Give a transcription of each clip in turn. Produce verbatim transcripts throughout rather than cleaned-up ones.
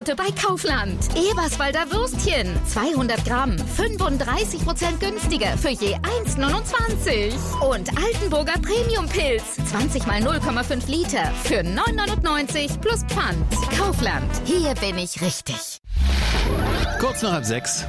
Angebote bei Kaufland. Eberswalder Würstchen, zweihundert Gramm, fünfunddreißig Prozent günstiger für je eins Komma neunundzwanzig. Und Altenburger Premium-Pilz, zwanzig mal null Komma fünf Liter für neun neunundneunzig plus Pfand. Kaufland, hier bin ich richtig. Kurz nach halb sechs.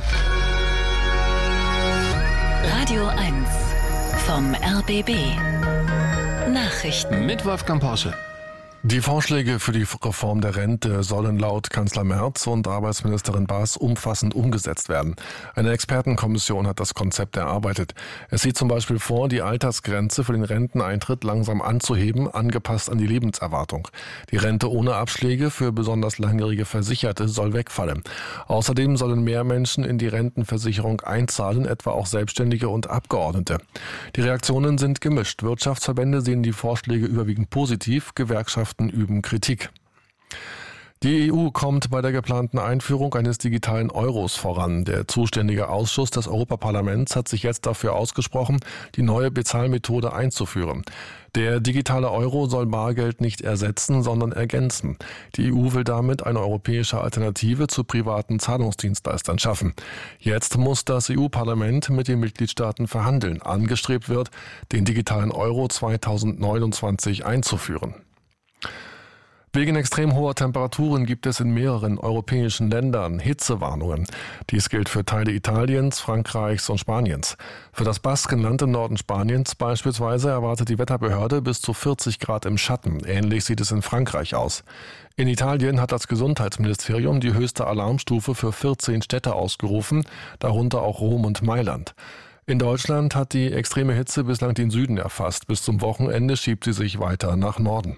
Radio eins vom R B B. Nachrichten Mit Wolfgang Porsche. Die Vorschläge für die Reform der Rente sollen laut Kanzler Merz und Arbeitsministerin Baas umfassend umgesetzt werden. Eine Expertenkommission hat das Konzept erarbeitet. Es sieht zum Beispiel vor, die Altersgrenze für den Renteneintritt langsam anzuheben, angepasst an die Lebenserwartung. Die Rente ohne Abschläge für besonders langjährige Versicherte soll wegfallen. Außerdem sollen mehr Menschen in die Rentenversicherung einzahlen, etwa auch Selbstständige und Abgeordnete. Die Reaktionen sind gemischt. Wirtschaftsverbände sehen die Vorschläge überwiegend positiv, Gewerkschaften üben Kritik. Die E U kommt bei der geplanten Einführung eines digitalen Euros voran. Der zuständige Ausschuss des Europaparlaments hat sich jetzt dafür ausgesprochen, die neue Bezahlmethode einzuführen. Der digitale Euro soll Bargeld nicht ersetzen, sondern ergänzen. Die E U will damit eine europäische Alternative zu privaten Zahlungsdienstleistern schaffen. Jetzt muss das E U-Parlament mit den Mitgliedstaaten verhandeln. Angestrebt wird, den digitalen Euro zweitausendneunundzwanzig einzuführen. Wegen extrem hoher Temperaturen gibt es in mehreren europäischen Ländern Hitzewarnungen. Dies gilt für Teile Italiens, Frankreichs und Spaniens. Für das Baskenland im Norden Spaniens beispielsweise erwartet die Wetterbehörde bis zu vierzig Grad im Schatten. Ähnlich sieht es in Frankreich aus. In Italien hat das Gesundheitsministerium die höchste Alarmstufe für vierzehn Städte ausgerufen, darunter auch Rom und Mailand. In Deutschland hat die extreme Hitze bislang den Süden erfasst. Bis zum Wochenende schiebt sie sich weiter nach Norden.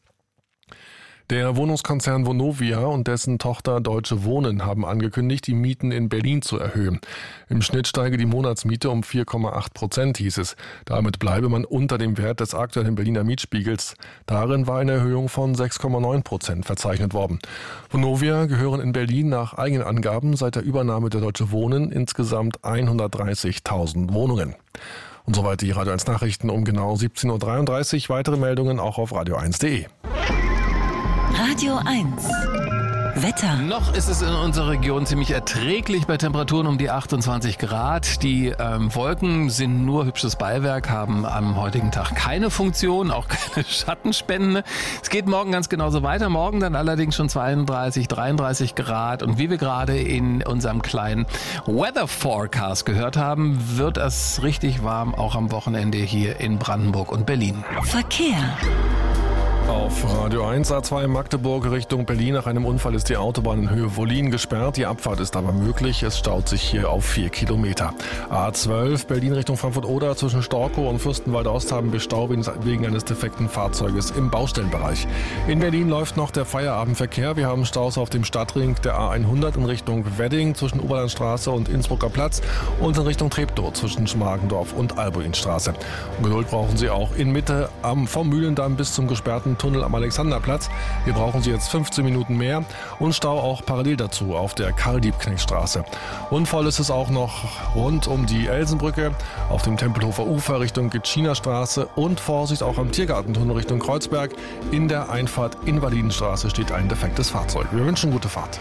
Der Wohnungskonzern Vonovia und dessen Tochter Deutsche Wohnen haben angekündigt, die Mieten in Berlin zu erhöhen. Im Schnitt steige die Monatsmiete um vier Komma acht Prozent, hieß es. Damit bleibe man unter dem Wert des aktuellen Berliner Mietspiegels. Darin war eine Erhöhung von sechs Komma neun Prozent verzeichnet worden. Vonovia gehören in Berlin nach eigenen Angaben seit der Übernahme der Deutsche Wohnen insgesamt hundertdreißigtausend Wohnungen. Und soweit die Radio eins Nachrichten um genau siebzehn Uhr dreiunddreißig. Weitere Meldungen auch auf radio eins punkt de. Radio eins Wetter. Noch ist es in unserer Region ziemlich erträglich bei Temperaturen um die achtundzwanzig Grad. Die ähm, Wolken sind nur hübsches Beiwerk, haben am heutigen Tag keine Funktion, auch keine Schattenspende. Es geht morgen ganz genauso weiter. Morgen dann allerdings schon zweiunddreißig, dreiunddreißig Grad. Und wie wir gerade in unserem kleinen Weather Forecast gehört haben, wird es richtig warm, auch am Wochenende hier in Brandenburg und Berlin. Verkehr. Auf Radio eins A zwei Magdeburg Richtung Berlin. Nach einem Unfall ist die Autobahn in Höhe Wollin gesperrt. Die Abfahrt ist aber möglich. Es staut sich hier auf vier Kilometer. A zwölf Berlin Richtung Frankfurt-Oder zwischen Storkow und Fürstenwalde-Ost haben wir Stau wegen eines defekten Fahrzeuges im Baustellenbereich. In Berlin läuft noch der Feierabendverkehr. Wir haben Staus auf dem Stadtring der A hundert in Richtung Wedding zwischen Oberlandstraße und Innsbrucker Platz und in Richtung Treptow zwischen Schmargendorf und Albuinstraße. Und Geduld brauchen Sie auch in Mitte am vom Mühlendamm bis zum gesperrten Tunnel am Alexanderplatz. Hier brauchen Sie jetzt fünfzehn Minuten mehr und Stau auch parallel dazu auf der Karl-Liebknecht-Straße. Und voll ist es auch noch rund um die Elsenbrücke, auf dem Tempelhofer Ufer Richtung Gitschiner-Straße und Vorsicht auch am Tiergartentunnel Richtung Kreuzberg. In der Einfahrt Invalidenstraße steht ein defektes Fahrzeug. Wir wünschen gute Fahrt.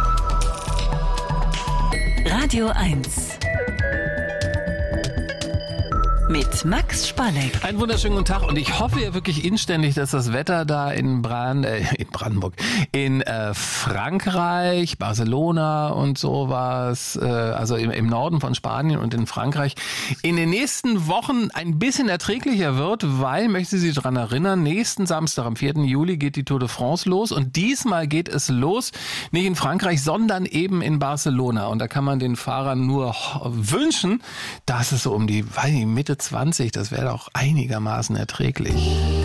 Radio eins mit Max Spalleck. Einen wunderschönen guten Tag und ich hoffe ja wirklich inständig, dass das Wetter da in, Brand, äh, in Brandenburg, in äh, Frankreich, Barcelona und sowas, äh, also im, im Norden von Spanien und in Frankreich, in den nächsten Wochen ein bisschen erträglicher wird, weil, möchte ich Sie daran erinnern, nächsten Samstag, am vierten Juli, geht die Tour de France los und diesmal geht es los, nicht in Frankreich, sondern eben in Barcelona und da kann man den Fahrern nur wünschen, dass es so um die, weiß nicht, Mitte zwanzig, das wäre doch einigermaßen erträglich.